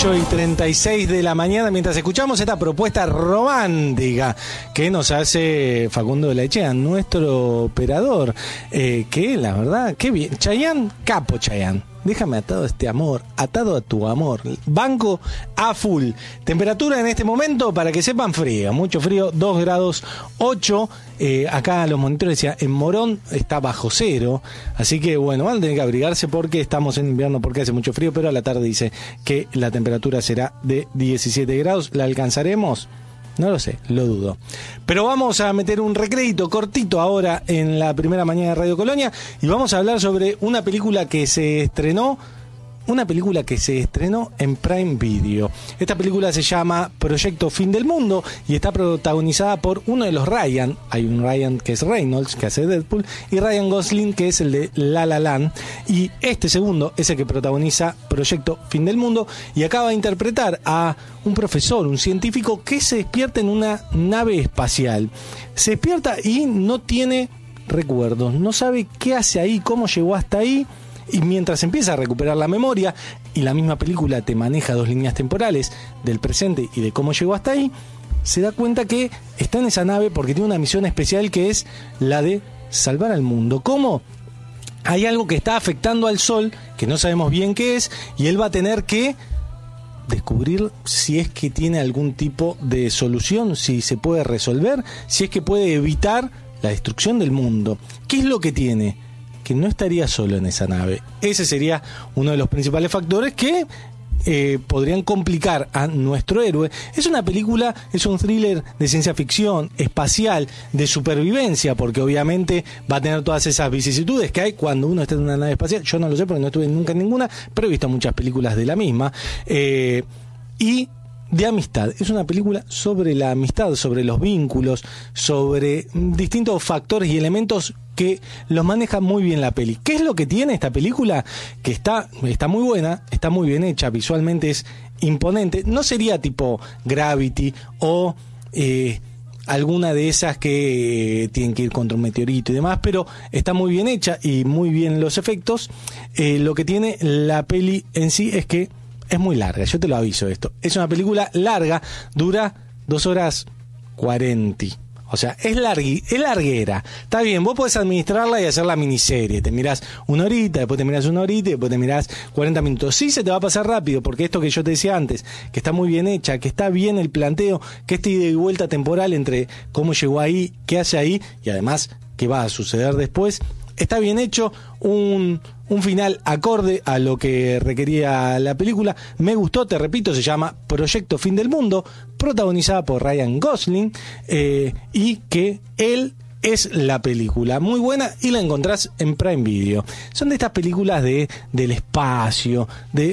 8:36 de la mañana, mientras escuchamos esta propuesta romántica que nos hace Facundo de la Echea, nuestro operador, que la verdad, qué bien. Chayanne, capo Chayanne. Déjame atado a este amor, atado a tu amor. Banco a full. Temperatura en este momento, para que sepan, fría, mucho frío, 2 grados 8. Acá los monitores decían, en Morón está bajo cero. Así que bueno, van a tener que abrigarse porque estamos en invierno, porque hace mucho frío, pero a la tarde dice que la temperatura será de 17 grados. ¿La alcanzaremos? No lo sé, lo dudo. Pero vamos a meter un recrédito cortito ahora en la primera mañana de Radio Colonia y vamos a hablar sobre una película que se estrenó en Prime Video. Esta película se llama Proyecto Fin del Mundo y está protagonizada por uno de los Ryan. Hay un Ryan que es Reynolds, que hace Deadpool, y Ryan Gosling, que es el de La La Land. Y este segundo es el que protagoniza Proyecto Fin del Mundo y acaba de interpretar a un profesor, un científico que se despierta en una nave espacial. Se despierta y no tiene recuerdos, no sabe qué hace ahí, cómo llegó hasta ahí. Y mientras empieza a recuperar la memoria, y la misma película te maneja 2 líneas temporales, del presente y de cómo llegó hasta ahí, se da cuenta que está en esa nave porque tiene una misión especial que es la de salvar al mundo. ¿Cómo? Hay algo que está afectando al Sol, que no sabemos bien qué es, y él va a tener que descubrir si es que tiene algún tipo de solución, si se puede resolver, si es que puede evitar la destrucción del mundo. ¿Qué es lo que tiene? Que no estaría solo en esa nave. Ese sería uno de los principales factores que podrían complicar a nuestro héroe. Es una película, es un thriller de ciencia ficción, espacial, de supervivencia, porque obviamente va a tener todas esas vicisitudes que hay cuando uno está en una nave espacial. Yo no lo sé porque no estuve nunca en ninguna, pero he visto muchas películas de la misma. Y de amistad. Es una película sobre la amistad, sobre los vínculos, sobre distintos factores y elementos que los maneja muy bien la peli. ¿Qué es lo que tiene esta película? Que está muy buena, está muy bien hecha, visualmente es imponente. No sería tipo Gravity o alguna de esas que tienen que ir contra un meteorito y demás, pero está muy bien hecha y muy bien los efectos. Lo que tiene la peli en sí es que es muy larga, yo te lo aviso esto. Es una película larga, dura 2 horas 40. O sea, es larguera. Está bien, vos podés administrarla y hacer la miniserie. Te mirás 1 horita, después te mirás 1 horita y después te mirás 40 minutos. Sí se te va a pasar rápido, porque esto que yo te decía antes, que está muy bien hecha, que está bien el planteo, que ida y vuelta temporal entre cómo llegó ahí, qué hace ahí y además qué va a suceder después. Está bien hecho, un final acorde a lo que requería la película. Me gustó, te repito, se llama Proyecto Fin del Mundo, protagonizada por Ryan Gosling, y que él es la película. Muy buena y la encontrás en Prime Video. Son de estas películas del espacio.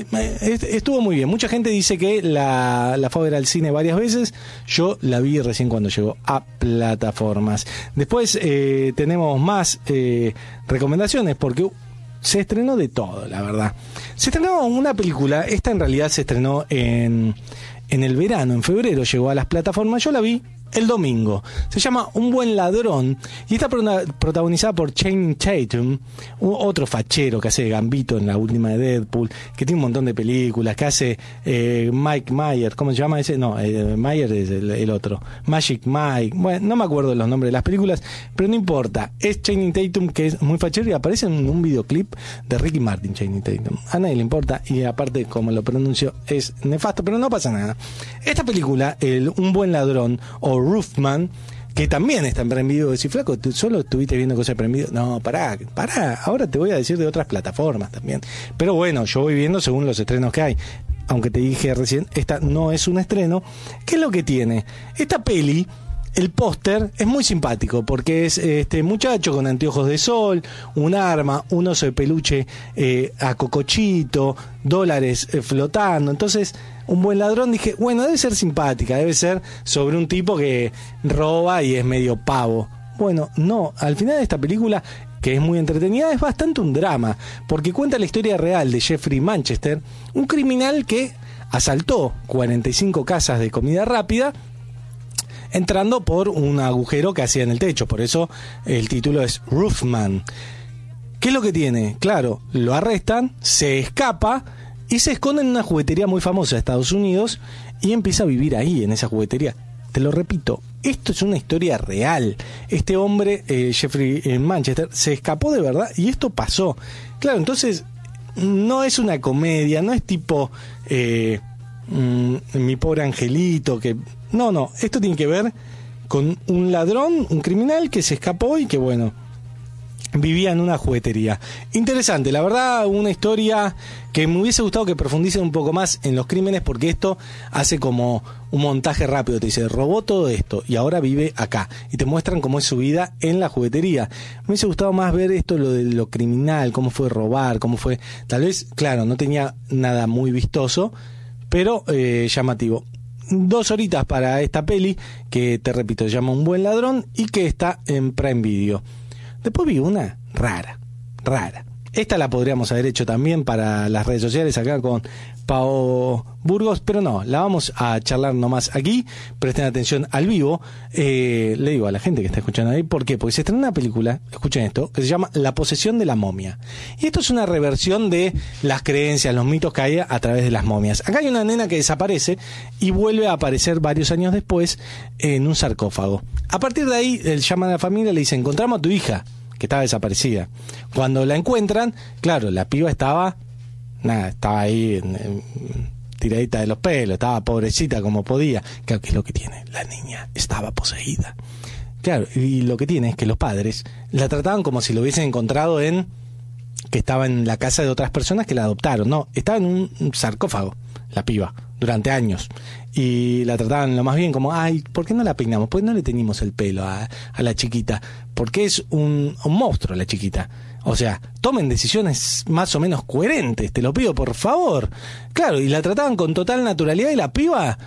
Estuvo muy bien. Mucha gente dice que la fue a ver al cine varias veces. Yo la vi recién cuando llegó a plataformas. Después tenemos más recomendaciones porque se estrenó de todo, la verdad. Se estrenó una película. Esta en realidad se estrenó en el verano, en febrero llegó a las plataformas. Yo la vi el domingo. Se llama Un Buen Ladrón y está protagonizada por Channing Tatum, otro fachero que hace Gambito en la última de Deadpool, que tiene un montón de películas, que hace Mike Myers. ¿Cómo se llama ese? No, Myers es el otro, Magic Mike. Bueno, no me acuerdo los nombres de las películas, pero no importa. Es Channing Tatum, que es muy fachero y aparece en un videoclip de Ricky Martin. Channing Tatum, a nadie le importa y aparte, como lo pronuncio, es nefasto, pero no pasa nada. Esta película, Un Buen Ladrón o Roofman, que también está en Prime Video. Decís, flaco, ¿tú solo estuviste viendo cosas de Prime Video? No, pará, ahora te voy a decir de otras plataformas también. Pero bueno, yo voy viendo según los estrenos que hay. Aunque te dije recién, esta no es un estreno. ¿Qué es lo que tiene? Esta peli, el póster es muy simpático porque es este muchacho con anteojos de sol, un arma, un oso de peluche a cocochito, dólares flotando. Entonces, Un Buen Ladrón, dije, bueno, debe ser simpática, debe ser sobre un tipo que roba y es medio pavo. Bueno, no, al final de esta película, que es muy entretenida, es bastante un drama, porque cuenta la historia real de Jeffrey Manchester, un criminal que asaltó 45 casas de comida rápida, entrando por un agujero que hacía en el techo. Por eso el título es Roofman. ¿Qué es lo que tiene? Claro, lo arrestan, se escapa y se esconde en una juguetería muy famosa de Estados Unidos y empieza a vivir ahí, en esa juguetería. Te lo repito, esto es una historia real. Este hombre, Jeffrey Manchester, se escapó de verdad y esto pasó. Claro, entonces no es una comedia, no es tipo Mi pobre angelito, que no, esto tiene que ver con un ladrón, un criminal que se escapó y que bueno, vivía en una juguetería. Interesante, la verdad, una historia que me hubiese gustado que profundicen un poco más en los crímenes, porque esto hace como un montaje rápido, te dice, robó todo esto y ahora vive acá, y te muestran cómo es su vida en la juguetería. Me hubiese gustado más ver esto, lo de lo criminal, cómo fue robar, cómo fue, tal vez, claro, no tenía nada muy vistoso, pero llamativo. 2 horitas para esta peli, que te repito, se llama Un buen ladrón y que está en Prime Video. Después vi una rara. Esta la podríamos haber hecho también para las redes sociales acá con Pao Burgos, pero no, la vamos a charlar nomás aquí. Presten atención al vivo. Le digo a la gente que está escuchando ahí, ¿por qué? Porque se estrena una película, escuchen esto, que se llama La posesión de la momia. Y esto es una reversión de las creencias, los mitos que hay a través de las momias. Acá hay una nena que desaparece y vuelve a aparecer varios años después en un sarcófago. A partir de ahí, él llama a la familia y le dice, encontramos a tu hija, que estaba desaparecida. Cuando la encuentran, claro, la piba estaba ahí tiradita de los pelos, estaba pobrecita como podía. Claro, que es lo que tiene, la niña estaba poseída. Claro, y lo que tiene es que los padres la trataban como si lo hubiesen encontrado que estaba en la casa de otras personas que la adoptaron. No, estaba en un sarcófago, la piba, durante años. Y la trataban lo más bien como, ay, ¿por qué no la peinamos? ¿Por qué no le teñimos el pelo a la chiquita? Porque es un monstruo la chiquita. O sea, tomen decisiones más o menos coherentes, te lo pido por favor. Claro, y la trataban con total naturalidad y la piba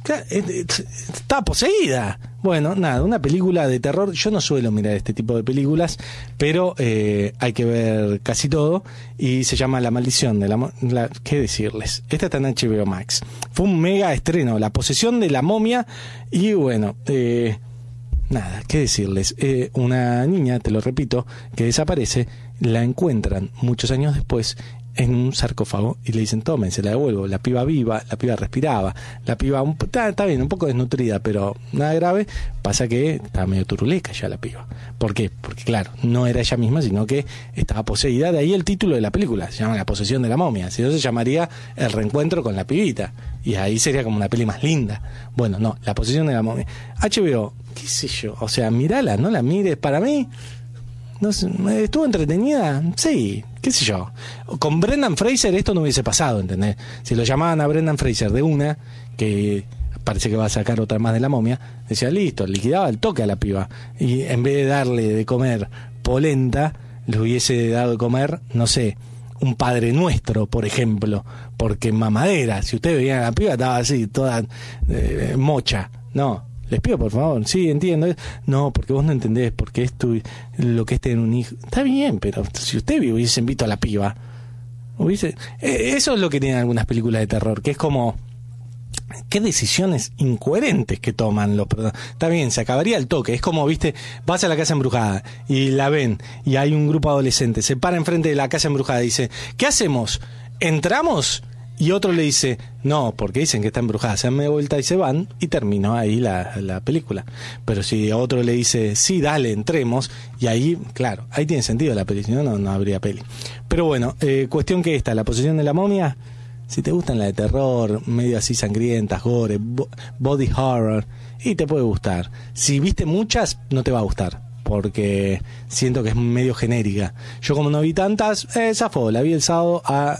estaba poseída. Bueno, nada, una película de terror. Yo no suelo mirar este tipo de películas, pero hay que ver casi todo. Y se llama La maldición de ¿qué decirles? Esta está en HBO Max. Fue un mega estreno, La posesión de la momia. Y bueno, nada, ¿qué decirles? Una niña, te lo repito, que desaparece, la encuentran muchos años después en un sarcófago y le dicen, tomen, se la devuelvo. La piba viva, la piba respiraba, la piba está bien, un poco desnutrida, pero nada grave. Pasa que estaba medio turuleca ya la piba. ¿Por qué? Porque claro, no era ella misma, sino que estaba poseída. De ahí el título de la película, se llama La posesión de la momia. Si no, se llamaría El reencuentro con la pibita, y ahí sería como una peli más linda. Bueno, no, La posesión de la momia. HBO, qué sé yo, o sea, mirala, no la mires. Para mí, no sé, ¿estuvo entretenida? Sí, qué sé yo. Con Brendan Fraser esto no hubiese pasado, ¿entendés? Si lo llamaban a Brendan Fraser de una, que parece que va a sacar otra más de la momia, decía, listo, liquidaba el toque a la piba. Y en vez de darle de comer polenta, le hubiese dado de comer, no sé, un Padre Nuestro, por ejemplo, porque mamadera, si ustedes veían a la piba, estaba así, toda mocha. No, les pido por favor, sí, entiendo. No, porque vos no entendés, porque esto, lo que es tener un hijo. Está bien, pero si usted hubiesen visto a la piba, eso es lo que tienen algunas películas de terror, que es como, qué decisiones incoherentes que toman los protagonistas. Está bien, se acabaría el toque. Es como, viste, vas a la casa embrujada y la ven, y hay un grupo adolescente, se para enfrente de la casa embrujada y dice, ¿qué hacemos? ¿Entramos? Y otro le dice, no, porque dicen que está embrujada, se dan media vuelta y se van, y terminó ahí la película. Pero si otro le dice, sí, dale, entremos, y ahí, claro, ahí tiene sentido la peli, si no, no habría peli. Pero bueno, cuestión que esta, La posesión de la momia, si te gustan la de terror, medio así sangrientas, gore, body horror, y te puede gustar. Si viste muchas, no te va a gustar, porque siento que es medio genérica. Yo como no vi tantas, zafó, la vi el sábado a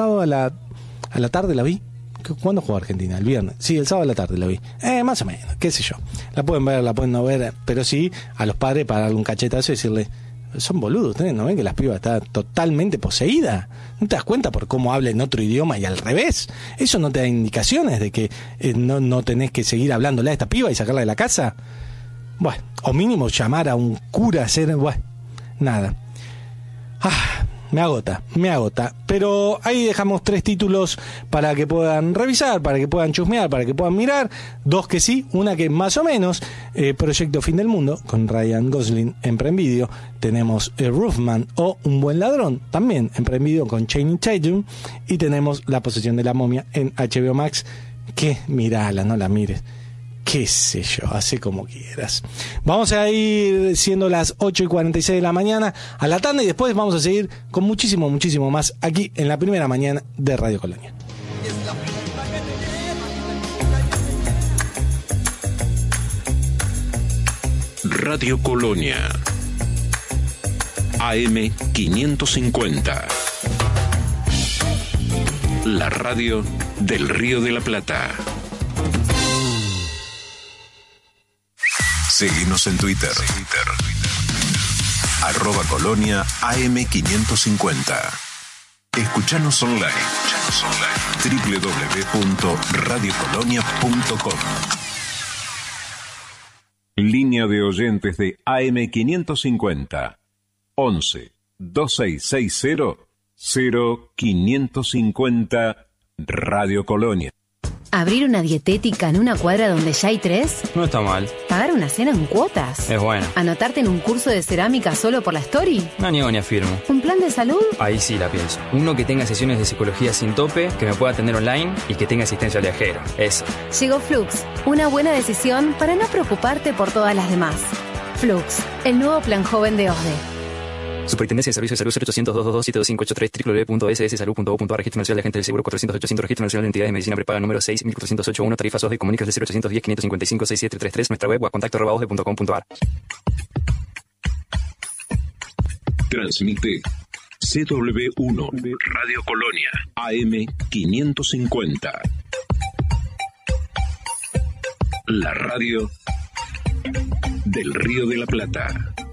la tarde la vi. ¿Cuándo jugó Argentina? ¿El viernes? Sí, el sábado a la tarde la vi. Más o menos, qué sé yo. La pueden ver, la pueden no ver, pero sí a los padres para darle un cachetazo y decirle, son boludos, ustedes no ven que la piba está totalmente poseída. ¿No te das cuenta por cómo habla en otro idioma y al revés? ¿Eso no te da indicaciones de que no tenés que seguir hablándole a esta piba y sacarla de la casa? Bueno, o mínimo llamar a un cura, hacer, bueno, nada. me agota. Pero ahí dejamos 3 títulos para que puedan revisar, para que puedan chusmear, para que puedan mirar. 2 que sí, una que más o menos. Proyecto Fin del Mundo, con Ryan Gosling en Prime Video. Tenemos Roofman o Un Buen Ladrón, también en Prime Video con Channing Tatum. Y tenemos La Posesión de la Momia en HBO Max, que mirala, no la mires. Qué sé yo, hace como quieras. Vamos a ir siendo las 8:46 de la mañana a la tanda y después vamos a seguir con muchísimo más aquí en la primera mañana de Radio Colonia. Radio Colonia AM 550. La radio del Río de la Plata. Seguinos en Twitter. @Colonia AM550. Escuchanos online. www.radiocolonia.com. Línea de oyentes de AM550. 11 2660 0550 Radio Colonia. ¿Abrir una dietética en una cuadra donde ya hay 3? No está mal. ¿Pagar una cena en cuotas? Es bueno. ¿Anotarte en un curso de cerámica solo por la story? No niego ni afirmo. ¿Un plan de salud? Ahí sí la pienso. Uno que tenga sesiones de psicología sin tope, que me pueda atender online y que tenga asistencia al viajero. Eso. Llegó Flux, una buena decisión para no preocuparte por todas las demás. Flux, el nuevo plan joven de OSDE. Superintendencia de Servicios de Salud 0800-222-7583 www.sssalud.gov.ar. Registro Nacional de Agentes del Seguro 400-800. Registro Nacional de Entidades de Medicina Prepaga número 6.408.1. Tarifas OSDE. Comunicas del 0810-555-6733. Nuestra web o a contacto@osde.com.ar. Transmite CW1 Radio Colonia AM 550. La radio del Río de la Plata.